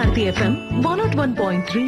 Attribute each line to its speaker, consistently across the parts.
Speaker 1: Bharati FM 101.3.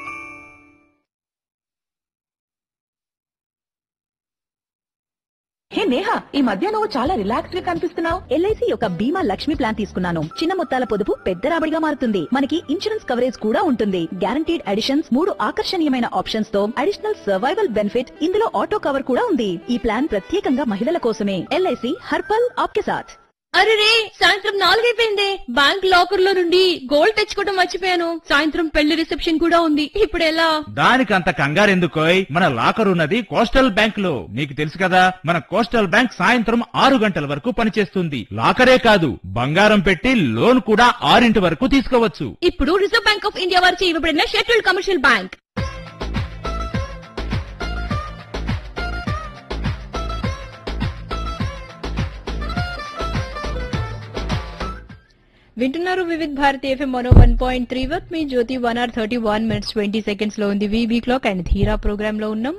Speaker 1: హే నేహా, ఈ మధ్య నువ్వు చాలా రిలాక్స్డ్ గా కనిపిస్తున్నావు.
Speaker 2: ఎల్ఐసి యొక్క బీమా లక్ష్మి ప్లాన్ తీసుకున్నాను. చిన్న మొత్తాల పొదుపు పెద్ద రాబడిగా మారుతుంది. మనకి ఇన్సూరెన్స్ కవరేజ్ కూడా ఉంటుంది. గ్యారంటీడ్ అడిషన్స్, 3 ఆకర్షణీయమైన ఆప్షన్స్ తో అడిషనల్ సర్వైవల్ బెనిఫిట్, ఇందులో ఆటో కవర్ కూడా ఉంది. ఈ ప్లాన్ ప్రత్యేకంగా మహిళల కోసమే. ఎల్ఐసి హర్పల్ ఆప్కే సాథ్.
Speaker 3: అరే రే, సాయంత్రం 4 అయిపోయింది. బ్యాంక్ లాకర్ లో నుండి గోల్డ్ తెచ్చుకోవడం మర్చిపోయాను. సాయంత్రం పెళ్లి రిసెప్షన్ కూడా ఉంది. ఇప్పుడు ఎలా?
Speaker 4: దానికంత కంగారెందుకోయ్, మన లాకర్ ఉన్నది కోస్టల్ బ్యాంక్ లో. నీకు తెలుసు కదా, మన కోస్టల్ బ్యాంక్ సాయంత్రం 6 గంటల వరకు పనిచేస్తుంది. లాకరే కాదు, బంగారం పెట్టి లోన్ కూడా 6 వరకు తీసుకోవచ్చు.
Speaker 3: ఇప్పుడు రిజర్వ్ బ్యాంక్ ఆఫ్ ఇండియా వారిచే ఇవ్వబడిన షెడ్యూల్డ్ కమర్షియల్ బ్యాంక్. వింటున్నారు వివిధ్ భారతి FM 101.3 వత్ మీ జ్యోతి. 1:31 లో ఉంది వీబీ క్లాక్ అండ్ ధీరా ప్రోగ్రామ్ లో ఉన్నాం.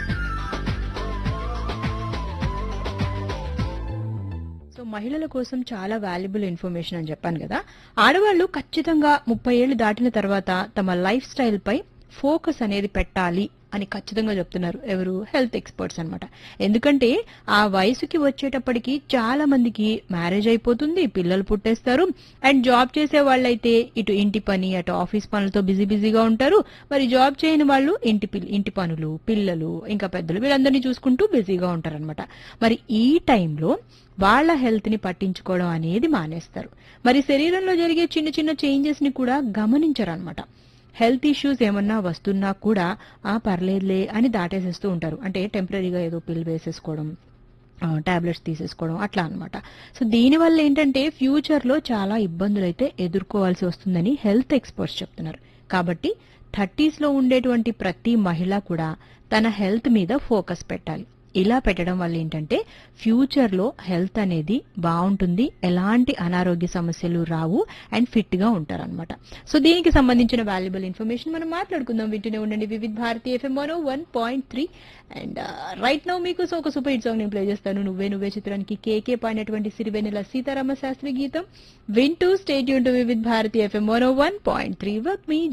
Speaker 3: సో మహిళల కోసం చాలా వాల్యుబుల్ ఇన్ఫర్మేషన్ అని చెప్పాను కదా. ఆడవాళ్లు ఖచ్చితంగా 30 ఏళ్లు దాటిన తర్వాత తమ లైఫ్ స్టైల్ పై ఫోకస్ అనేది పెట్టాలి అని ఖచ్చితంగా చెప్తున్నారు. ఎవరు? హెల్త్ ఎక్స్పర్ట్స్ అన్నమాట. ఎందుకంటే ఆ వయసుకి వచ్చేటప్పటికి చాలా మందికి మ్యారేజ్ అయిపోతుంది, పిల్లలు పుట్టేస్తారు. అండ్ జాబ్ చేసే వాళ్ళైతే ఇటు ఇంటి పని అటు ఆఫీస్ పనులతో బిజీగా ఉంటారు. మరి జాబ్ చేయని వాళ్ళు ఇంటి పనులు, పిల్లలు, ఇంకా పెద్దలు, వీళ్ళందరినీ చూసుకుంటూ బిజీగా ఉంటారనమాట. మరి ఈ టైంలో వాళ్ళ హెల్త్ ని పట్టించుకోవడం అనేది మానేస్తారు. మరి శరీరంలో జరిగే చిన్న చిన్న చేంజెస్ ని కూడా గమనించరనమాట. హెల్త్ ఇష్యూస్ ఏమన్నా వస్తున్నా కూడా పర్లేదులే అని దాటేసేస్తూ ఉంటారు. అంటే టెంపరీగా ఏదో పిల్ వేసేసుకోవడం, టాబ్లెట్స్ తీసేసుకోవడం, అట్లా అనమాట. సో దీనివల్ల ఏంటంటే ఫ్యూచర్ లో చాలా ఇబ్బందులు అయితే ఎదుర్కోవాల్సి వస్తుందని హెల్త్ ఎక్స్పర్ట్స్ చెప్తున్నారు. కాబట్టి 30s లో ఉండేటువంటి ప్రతి మహిళ కూడా తన హెల్త్ మీద ఫోకస్ పెట్టాలి. ఇలా పెట్టడం వల్ల ఏంటంటే ఫ్యూచర్ లో హెల్త్ అనేది బాగుంటుంది, ఎలాంటి అనారోగ్య సమస్యలు రావు అండ్ ఫిట్ గా ఉంటారనమాట. సో దీనికి సంబంధించిన వాల్యుబుల్ ఇన్ఫర్మేషన్ మనం మాట్లాడుకుందాం. వింటూనే ఉండండి Vividh Bharati FM 101.3. And right now మీకు ఒక సూపర్ హిట్ సాంగ్ నేను ప్లే చేస్తాను. నువ్వే చిత్రానికి కేకే పాడినటువంటి సిరివెన్నెల సీతారామ శాస్త్రి గీతం వింటూ stay tune to Vividh Bharati FM 101.3 with me